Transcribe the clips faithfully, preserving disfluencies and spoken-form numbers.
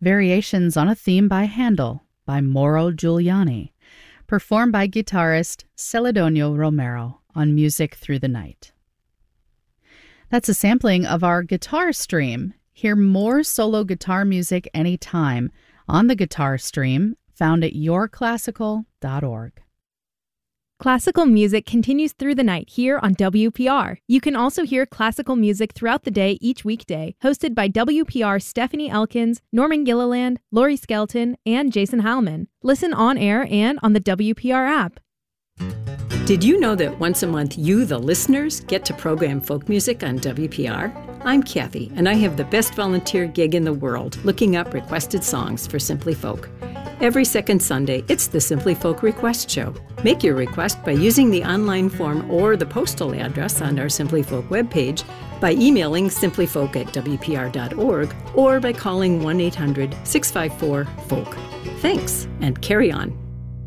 Variations on a Theme by Handel by Mauro Giuliani, performed by guitarist Celedonio Romero on Music Through the Night. That's a sampling of our guitar stream. Hear more solo guitar music anytime on the guitar stream found at your classical dot org. Classical music continues through the night here on W P R. You can also hear classical music throughout the day each weekday, hosted by W P R Stephanie Elkins, Norman Gilliland, Lori Skelton, and Jason Heilman. Listen on air and on the W P R app. Did you know that once a month you, the listeners, get to program folk music on W P R? I'm Kathy, and I have the best volunteer gig in the world, looking up requested songs for Simply Folk. Every second Sunday, it's the Simply Folk Request Show. Make your request by using the online form or the postal address on our Simply Folk webpage, by emailing simplyfolk at w p r dot org, or by calling one eight hundred six five four folk. Thanks, and carry on.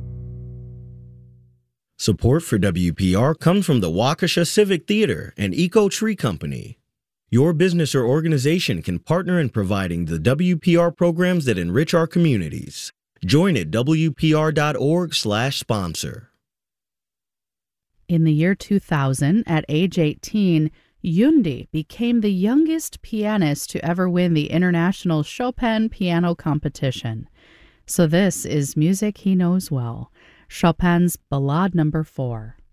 Support for W P R comes from the Waukesha Civic Theater and Eco Tree Company. Your business or organization can partner in providing the W P R programs that enrich our communities. Join at w p r dot org slash sponsor. In the year two thousand, at age eighteen, Yundi became the youngest pianist to ever win the International Chopin Piano Competition. So this is music he knows well, Chopin's Ballade Number four.